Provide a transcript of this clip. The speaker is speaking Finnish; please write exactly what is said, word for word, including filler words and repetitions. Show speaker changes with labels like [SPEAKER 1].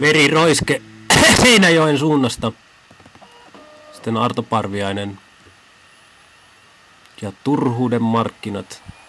[SPEAKER 1] Veriroiske Seinäjoen suunnasta. Sitten Arto Parviainen. Ja Turhuuden markkinat.